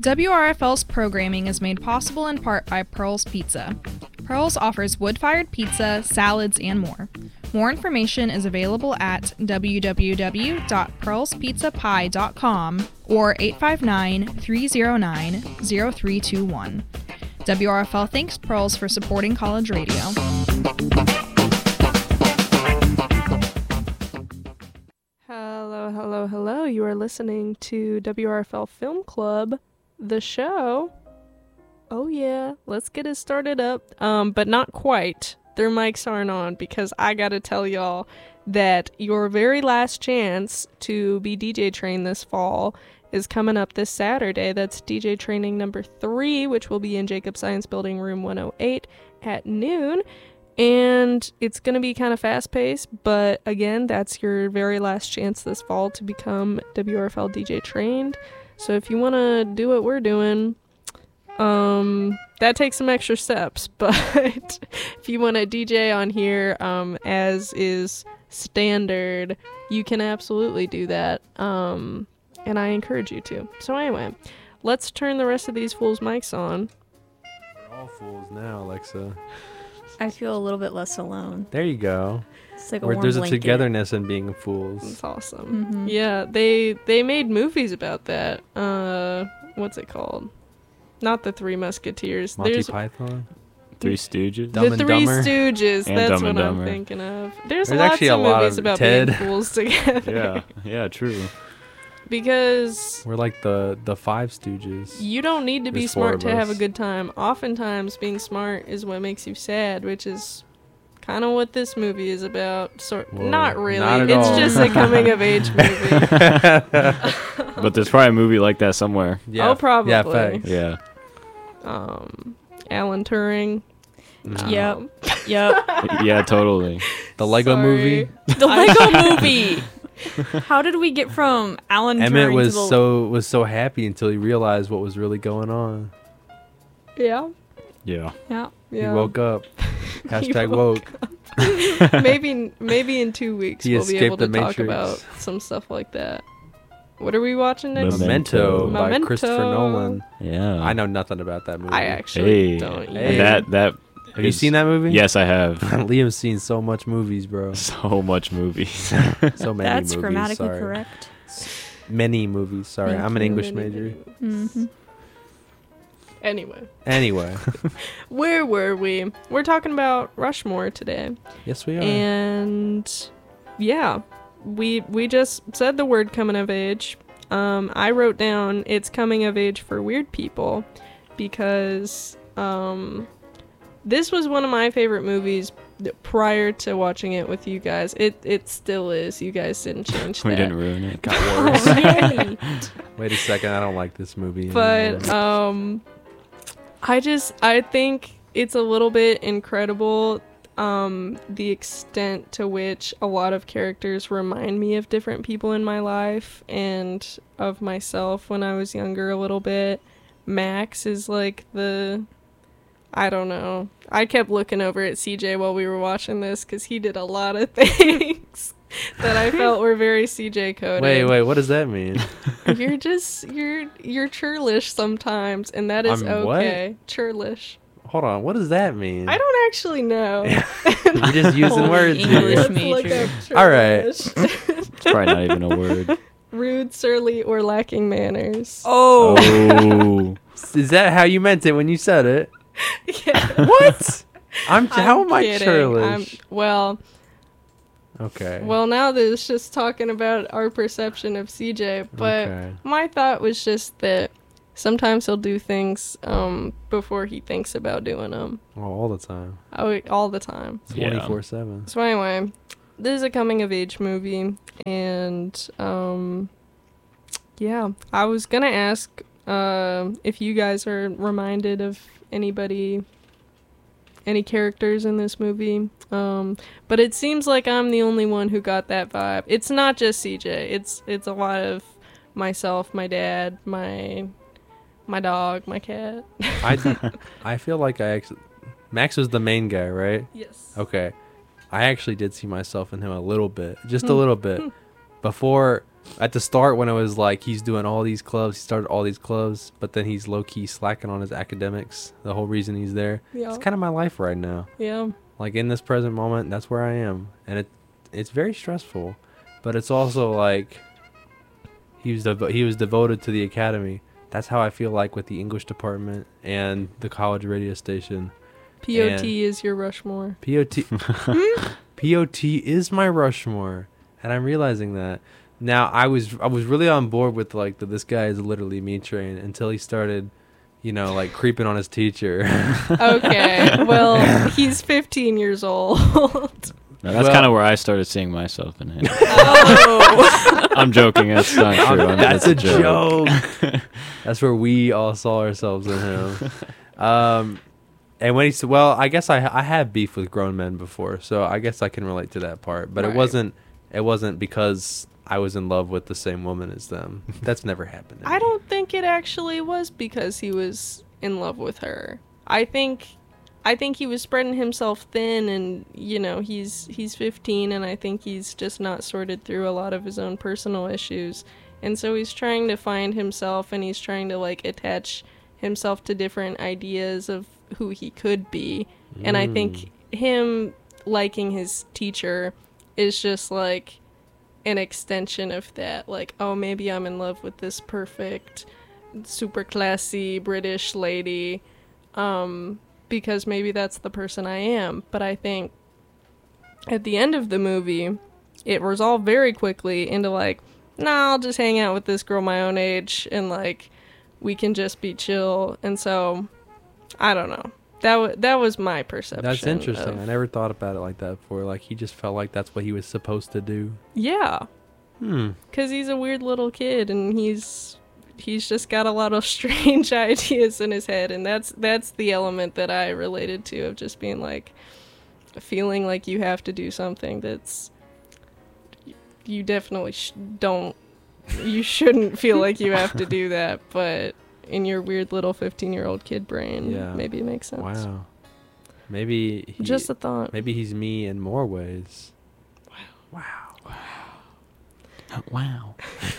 WRFL's programming is made possible in part by Pearl's Pizza. Pearl's offers wood-fired pizza, salads, and more. More information is available at www.pearlspizzapie.com or 859-309-0321. WRFL thanks Pearls for supporting college radio. Hello. You are listening to WRFL Film Club, the show. Oh yeah, let's get it started up. But not quite. Their mics aren't on because I gotta tell y'all that your very last chance to be DJ trained this fall is coming up this Saturday. That's DJ training number 3, which will be in Jacob Science Building Room 108 at noon. And it's going to be kind of fast-paced, but again, that's your very last chance this fall to become WRFL DJ trained. So if you want to do what we're doing, that takes some extra steps, but if you want to DJ on here, as is standard, you can absolutely do that, and I encourage you to. So anyway, let's turn the rest of these fools' mics on. We're all fools now, Alexa. I feel a little bit less alone. There you go. It's like a warm There's blanket. a togetherness in being fools. It's awesome. Mm-hmm. Yeah, they made movies about that. What's it called? Not the Three Musketeers. Monty Python? Three Stooges. Dumb the and Three Dumber? Stooges. And That's Dumb what and I'm Dumber. thinking of. There's There's lots actually of a lot movies of about Ted. being fools together. Yeah, true. Because We're like the Five Stooges. you don't need to be There's 4 smart of to have a us. good time. Oftentimes, being smart is what makes you sad, which is kind of what this movie is about. Whoa, Not really. not at It's all. just a coming-of-age movie. But there's probably a movie like that somewhere. Yeah. Oh, probably. Yeah, facts. Yeah. Alan Turing. Nah. Yep. Yep. Yeah, totally. The Lego Sorry. movie. The Lego movie. How did we get from Alan Emmett Turing was to the... so happy until he realized what was really going on. Yeah. Yeah. Yeah. He Yeah. woke up. He Hashtag woke woke. maybe in 2 weeks He we'll be able escaped the to talk Matrix. about some stuff like that. What are we watching next? Memento. Memento by Memento. Christopher Nolan. Yeah. I know nothing about that movie. I actually Hey. don't. Hey. either. That Have you is- seen that movie? Yes, I have. Liam's seen so much movies, bro. So much movies. So many That's movies. grammatically sorry. correct. Many movies. Sorry, Thank I'm an you, English many, major. many movies. Mm-hmm. Anyway, Anyway, where were we? We're talking about Rushmore today. yes we are. And yeah, we just said the word coming of age. I wrote down it's coming of age for weird people because this was one of my favorite movies prior to watching it with you guys. It still is. You guys didn't change that. We didn't ruin it. Got worse. Alright. Wait a second, I don't like this movie. But anymore. I think it's a little bit incredible the extent to which a lot of characters remind me of different people in my life and of myself when I was younger a little bit. Max is like I don't know. I kept looking over at CJ while we were watching this because he did a lot of things that I felt were very CJ coded. wait, what does that mean? You're churlish sometimes, and that is I'm what? okay. Churlish. Hold on, what does that mean? I don't actually know. You're just using Holy words English here. me. Look major. up All right. churlish. It's probably not even a word. Rude, surly, or lacking manners. Oh. Oh. Is that how you meant it when you said it? Yeah. What? How am I kidding. churlish? Well, Okay. now that it's just talking about our perception of CJ, but Okay. my thought was just that sometimes he'll do things before he thinks about doing them. Oh, all the time. All the time. Yeah. 24/7. So anyway, this is a coming of age movie, and yeah, I was gonna ask if you guys are reminded of any characters in this movie, but it seems like I'm the only one who got that vibe. It's not just CJ. It's a lot of myself, my dad, my dog, my cat. I feel like Max was the main guy, right? Yes. Okay. I actually did see myself in him a little bit. Just a little bit. Before at the start when it was like he's doing all these clubs, he started all these clubs, but then he's low-key slacking on his academics. The whole reason he's there. Yeah. It's kind of my life right now. Yeah. Like in this present moment, that's where I am, and it's very stressful, but it's also like he was devoted to the academy. That's how I feel like with the English department and the college radio station. POT is your Rushmore. POT is my Rushmore, and I'm realizing that now. I was really on board with like this guy is literally me train until he started, like creeping on his teacher. Okay, well, he's 15 years old. No, that's Well- kind of where I started seeing myself in him. Oh. I'm joking. That's not true. I mean, That's a joke. joke. That's where we all saw ourselves in him. And when he said, well, I guess I had beef with grown men before, so I guess I can relate to that part. But Right. it wasn't because I was in love with the same woman as them. That's never happened to me. I don't think it actually was because he was in love with her. I think he was spreading himself thin, and he's 15, and I think he's just not sorted through a lot of his own personal issues, and so he's trying to find himself, and he's trying to like attach himself to different ideas of who he could be. And I think him liking his teacher is just like an extension of that. Like, oh, maybe I'm in love with this perfect, super classy British lady, because maybe that's the person I am. But I think at the end of the movie, it resolved very quickly into like, nah, I'll just hang out with this girl my own age, and like we can just be chill. And so I don't know. That was my perception. That's interesting. I of- never thought about it like that before. Like he just felt like that's what he was supposed to do. Yeah, Hmm. because he's a weird little kid, and he's just got a lot of strange ideas in his head, and that's the element that I related to, of just being like feeling like you have to do something that's you definitely don't. You shouldn't feel like you have to do that, but in your weird little 15-year-old kid brain, Yeah. maybe it makes sense. Wow. Maybe Just a thought. maybe he's me in more ways. Wow. Wow.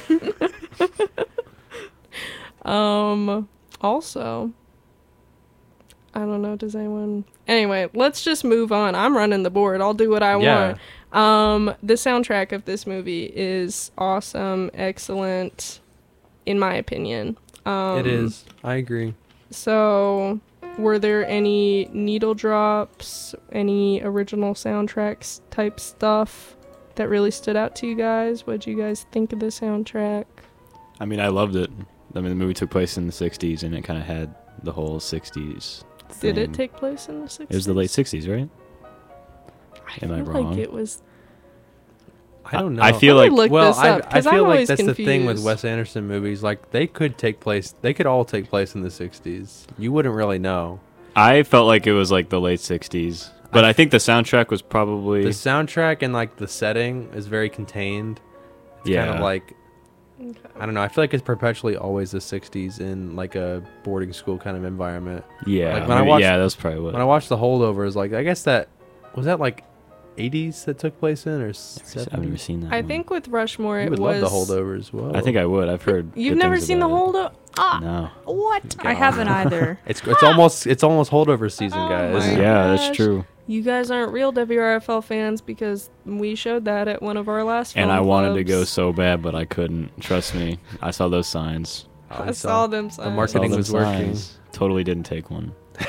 Also, I don't know, does anyone... Anyway, let's just move on. I'm running the board. I'll do what I Yeah. want. The soundtrack of this movie is awesome, excellent, in my opinion. It is. I agree. So, were there any needle drops, any original soundtracks type stuff that really stood out to you guys? What did you guys think of the soundtrack? I mean, I loved it. I mean, the movie took place in the 60s, and it kind of had the whole 60s Did it thing. take place in the 60s? It was the late 60s, right? Am I feel wrong? like it was... I don't know. I feel Let me like look well, this up, I 'cause I'm feel like always that's the thing with confused. Wes Anderson movies. Like they could all take place in the 60s. You wouldn't really know. I felt like it was like the late 60s. But I think the soundtrack was probably The soundtrack and like the setting is very contained. It's yeah. kind of like Okay. I don't know. I feel like it's perpetually always the 60s in like a boarding school kind of environment. yeah. like, when I maybe- watched- yeah, that's probably what. When I watched The Holdovers, like I guess that was that like 80s that took place in or I've never 70s. seen that. I one. think with Rushmore, You it would was... love The Holdovers. Whoa. I think I would. I've heard. You've good never things seen the about it. Holdo? Ah, No. what? I haven't either. It's almost holdover season, Oh guys. my Yeah, that's gosh. true. You guys aren't real WRFL fans because we showed that at one of our last And film I wanted to go clubs. so bad, but I couldn't. Trust me. I saw those signs. I saw them signs. the marketing Saw them was working. signs. Totally didn't take one.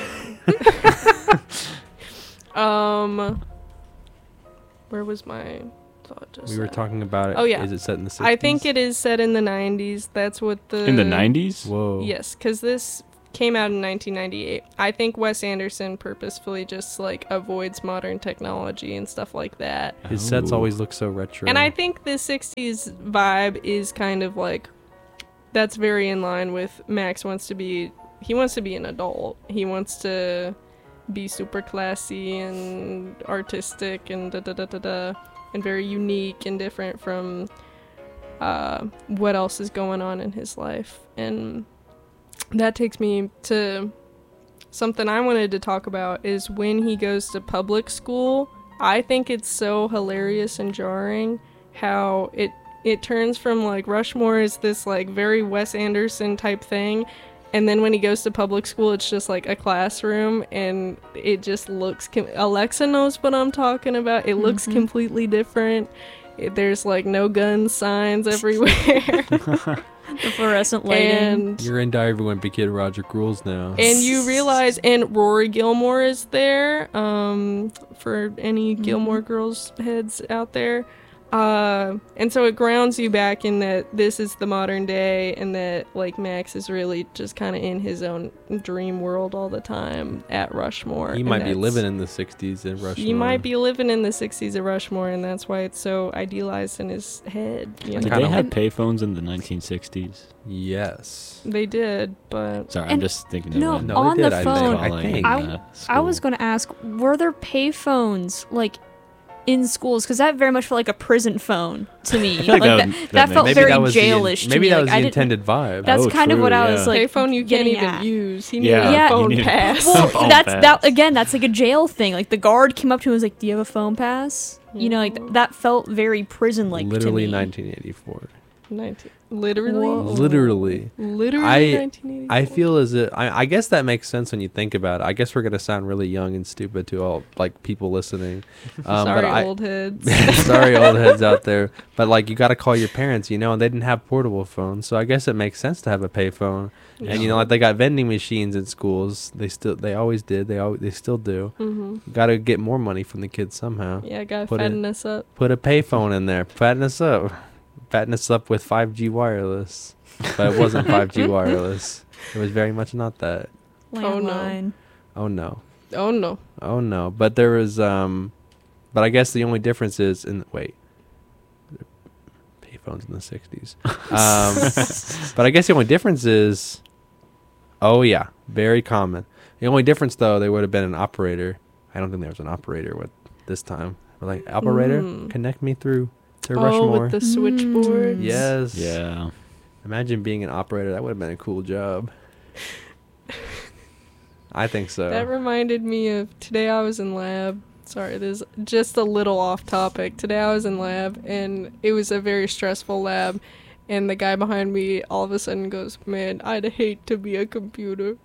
Where was my thought just We were at? talking about it. Oh, yeah. Is it set in the 60s? I think it is set in the 90s. That's what the... In the 90s? Whoa. Yes, because this came out in 1998. I think Wes Anderson purposefully just like avoids modern technology and stuff like that. His sets Ooh. always look so retro. And I think the 60s vibe is kind of like, that's very in line with Max wants to be an adult. He wants to be super classy and artistic and and very unique and different from what else is going on in his life. And that takes me to something I wanted to talk about is when he goes to public school. I think it's so hilarious and jarring how it turns from like Rushmore is this like very Wes Anderson type thing, and then when he goes to public school, it's just like a classroom, and it just looks. Alexa knows what I'm talking about. It looks completely different. There's like no gun signs everywhere. The fluorescent lighting. And You're in Diary of a Wimpy Kid, Roger Cruels now. And you realize, and Rory Gilmore is there, for any Gilmore Girls heads out there. And so it grounds you back in that this is the modern day, and that like Max is really just kind of in his own dream world all the time at Rushmore. He might be living in the 60s in Rushmore. He might be living in the 60s at Rushmore, and that's why it's so idealized in his head. You Did know? they have payphones in the 1960s? Yes. They did, but Sorry, I'm And- just thinking. of no, when No, on they did, the I think. phone. I think. I was gonna ask, were there payphones like in schools? Because that very much felt like a prison phone to me. I feel like that would- that felt makes- very that was jailish to maybe me. that Like, was I the didn't- intended vibe. That's Oh, kind of what true, I yeah. was like. payphone you can't getting even at. use. He Yeah, needed Yeah. a phone you need- pass. Well, Phone that's pass. that again. That's like a jail thing. Like the guard came up to him and was like, "Do you have a phone pass?" You know, like that felt very prison-like Literally to me. 1984. Literally? Whoa. Literally. Literally I 1984. I feel as if I guess that makes sense when you think about it. I guess we're gonna sound really young and stupid to all like people listening. Sorry, old heads. Sorry, old heads out there. But like, you got to call your parents, you know, and they didn't have portable phones, so I guess it makes sense to have a payphone. And you know, like they got vending machines in schools. They always did. They still do. Mm-hmm. Got to get more money from the kids somehow. Yeah, gotta Put fatten us up. Put a payphone in there. Fatten us up. Fatten us up with 5G wireless. But it wasn't 5G wireless. It was very much not that. Oh, no. Landline. Oh no. Oh no. Oh no. But there was but I guess the only difference is payphones in the 60s. But I guess the only difference is oh yeah, very common. The only difference though, they would have been an operator. I don't think there was an operator with this time. But like, operator, connect me through to Rushmore. with the switchboards. Yes. Yeah. Imagine being an operator. That would have been a cool job. I think so. That reminded me of today I was in lab. Sorry, this is just a little off topic. Today I was in lab, and it was a very stressful lab. And the guy behind me all of a sudden goes, "Man, I'd hate to be a computer."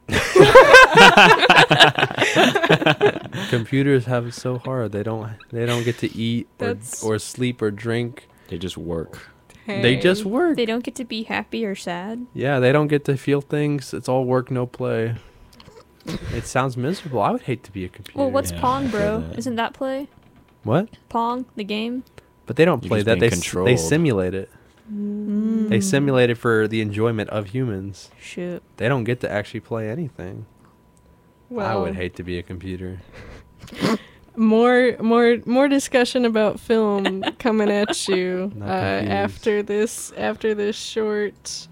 Computers have it so hard. They don't get to eat That's- or sleep or drink. They just work. They just Dang. work. They don't get to be happy or sad. Yeah, they don't get to feel things. It's all work, no play. It sounds miserable. I would hate to be a computer. Well, what's Yeah, I Pong, feel bro? that. Isn't that play? What? Pong, the game? But they don't You're play just that. being They controlled. simulate it. They simulate it for the enjoyment of humans. Shoot. They don't get to actually play anything. Well, I would hate to be a computer. more discussion about film coming at you Not confused. after this short.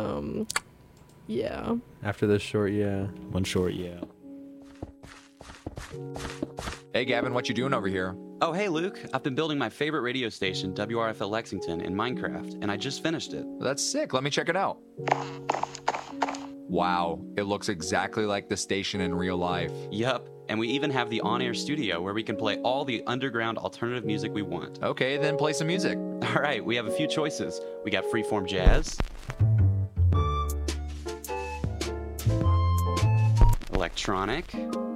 Yeah. After this short, yeah. One short, yeah. Hey Gavin, what you doing over here? Oh, hey, Luke. I've been building my favorite radio station, WRFL Lexington, in Minecraft, and I just finished it. That's sick. Let me check it out. Wow, it looks exactly like the station in real life. Yup, and we even have the on-air studio where we can play all the underground alternative music we want. Okay, then play some music. All right, we have a few choices. We got freeform jazz, electronic,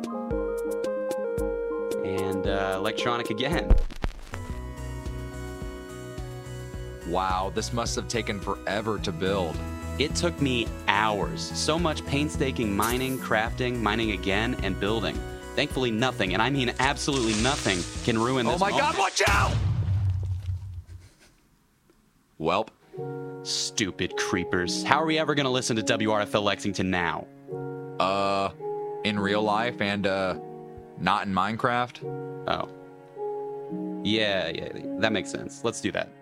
and electronic again. Wow, this must have taken forever to build. It took me hours. So much painstaking mining, crafting, mining again, and building. Thankfully, nothing, and I mean absolutely nothing, can ruin this Oh my god, moment. watch out! Welp. Stupid creepers. How are we ever gonna listen to WRFL Lexington now? In real life and, not in Minecraft? Oh. Yeah, that makes sense. Let's do that.